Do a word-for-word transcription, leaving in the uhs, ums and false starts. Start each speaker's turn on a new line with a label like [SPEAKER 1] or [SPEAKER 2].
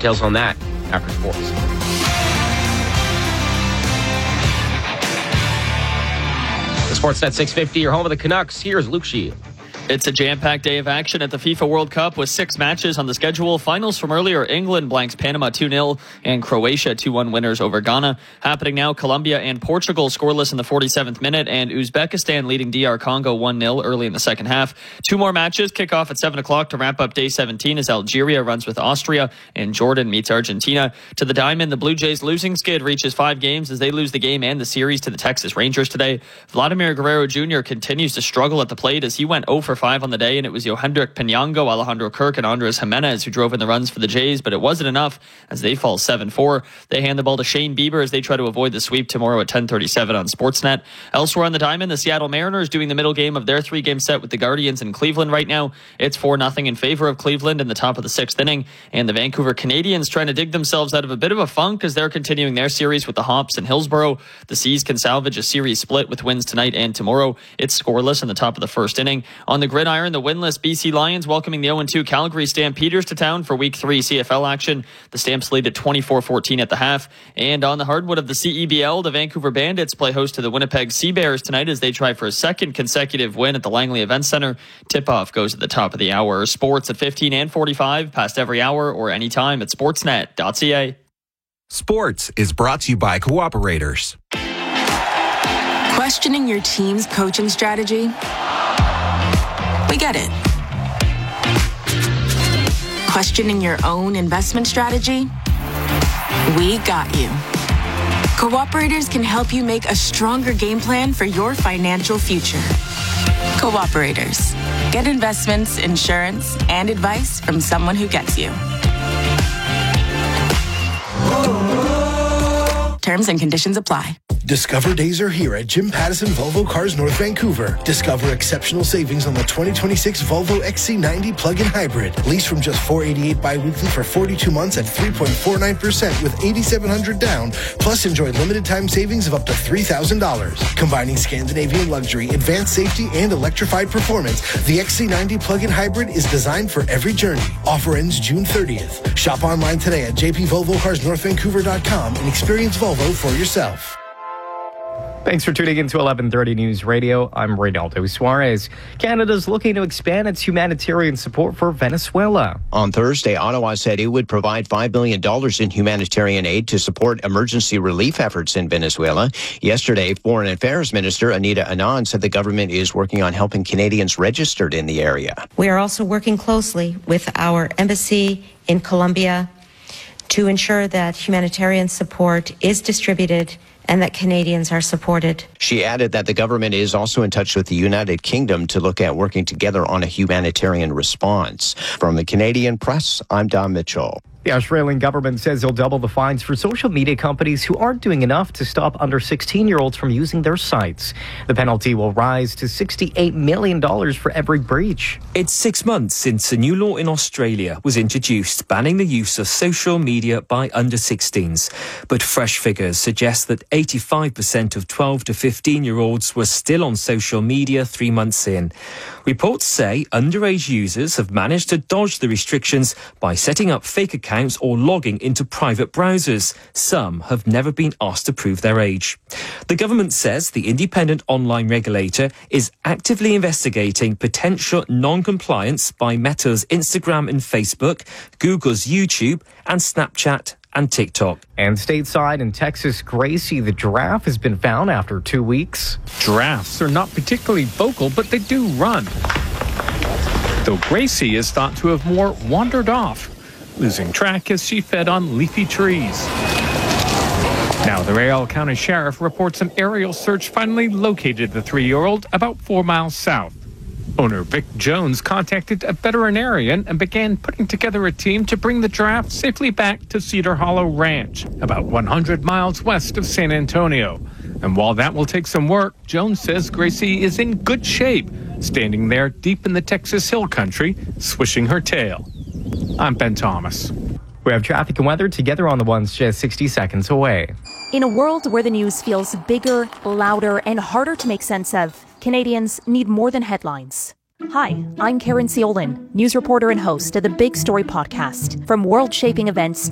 [SPEAKER 1] Details on that after sports. The Sportsnet six fifty, your home of the Canucks. Here's Luke Shield.
[SPEAKER 2] It's a jam-packed day of action at the FIFA World Cup with six matches on the schedule. Finals from earlier, England blanks Panama two nil and Croatia two one winners over Ghana. Happening now, Colombia and Portugal scoreless in the forty-seventh minute, and Uzbekistan leading D R Congo one nil early in the second half. Two more matches kick off at seven o'clock to wrap up day seventeen as Algeria runs with Austria and Jordan meets Argentina. To the diamond, the Blue Jays losing skid reaches five games as they lose the game and the series to the Texas Rangers today. Vladimir Guerrero Junior continues to struggle at the plate as he went oh for five on the day, and it was Yohendrick Pinango, Alejandro Kirk, and Andres Jimenez who drove in the runs for the Jays, but it wasn't enough as they fall seven four. They hand the ball to Shane Bieber as they try to avoid the sweep tomorrow at ten thirty-seven on Sportsnet. Elsewhere on the diamond, the Seattle Mariners doing the middle game of their three-game set with the Guardians in Cleveland right now. It's four nothing in favor of Cleveland in the top of the sixth inning, and the Vancouver Canadians trying to dig themselves out of a bit of a funk as they're continuing their series with the Hops in Hillsborough. The Seas can salvage a series split with wins tonight and tomorrow. It's scoreless in the top of the first inning. On the gridiron, the winless B C Lions welcoming the oh and two Calgary Stampeders to town for Week three C F L action. The Stamps lead at twenty-four fourteen at the half. And on the hardwood of the C E B L, the Vancouver Bandits play host to the Winnipeg Sea Bears tonight as they try for a second consecutive win at the Langley Event Center. Tip-off goes at the top of the hour. Sports at fifteen and forty-five, past every hour or anytime at sportsnet dot c a.
[SPEAKER 3] Sports is brought to you by Cooperators.
[SPEAKER 4] Questioning your team's coaching strategy? We get it. Questioning your own investment strategy? We got you. Cooperators can help you make a stronger game plan for your financial future. Cooperators. Get investments, insurance, and advice from someone who gets you. Terms and conditions apply.
[SPEAKER 5] Discover days are here at Jim Pattison Volvo Cars North Vancouver. Discover exceptional savings on the twenty twenty-six Volvo X C ninety plug-in hybrid. Lease from just four hundred eighty-eight dollars bi-weekly for forty-two months at three point four nine percent with eight thousand seven hundred dollars down. Plus, enjoy limited time savings of up to three thousand dollars. Combining Scandinavian luxury, advanced safety, and electrified performance, the X C ninety plug-in hybrid is designed for every journey. Offer ends June thirtieth. Shop online today at j p volvo cars north vancouver dot com and experience Volvo for yourself.
[SPEAKER 6] Thanks for tuning in to eleven thirty News Radio. I'm Reynaldo Suarez. Canada's looking to expand its humanitarian support for Venezuela.
[SPEAKER 7] On Thursday, Ottawa said it would provide five billion dollars in humanitarian aid to support emergency relief efforts in Venezuela. Yesterday, Foreign Affairs Minister Anita Anand said the government is working on helping Canadians registered in the area.
[SPEAKER 8] We are also working closely with our embassy in Colombia to ensure that humanitarian support is distributed and that Canadians are supported.
[SPEAKER 7] She added that the government is also in touch with the United Kingdom to look at working together on a humanitarian response. From the Canadian Press, I'm Don Mitchell.
[SPEAKER 6] The Australian government says it'll double the fines for social media companies who aren't doing enough to stop under sixteen-year-olds from using their sites. The penalty will rise to sixty-eight million dollars for every breach.
[SPEAKER 9] It's six months since a new law in Australia was introduced banning the use of social media by under sixteens. But fresh figures suggest that eighty-five percent of twelve to fifteen-year-olds were still on social media three months in. Reports say underage users have managed to dodge the restrictions by setting up fake accounts or logging into private browsers. Some have never been asked to prove their age. The government says the independent online regulator is actively investigating potential non-compliance by Meta's Instagram and Facebook, Google's YouTube and Snapchat and TikTok.
[SPEAKER 6] And stateside in Texas, Gracie the giraffe has been found after two weeks.
[SPEAKER 10] Giraffes are not particularly vocal, but they do run. Though Gracie is thought to have more wandered off, losing track as she fed on leafy trees. Now the Riel County Sheriff reports an aerial search finally located the three-year-old about four miles south. Owner Vic Jones contacted a veterinarian and began putting together a team to bring the giraffe safely back to Cedar Hollow Ranch, about one hundred miles west of San Antonio. And while that will take some work, Jones says Gracie is in good shape, standing there deep in the Texas Hill Country, swishing her tail. I'm Ben Thomas.
[SPEAKER 6] We have traffic and weather together on the ones just sixty seconds away.
[SPEAKER 11] In a world where the news feels bigger, louder, and harder to make sense of, Canadians need more than headlines. Hi, I'm Karen Ciolin, news reporter and host of the Big Story podcast. From world-shaping events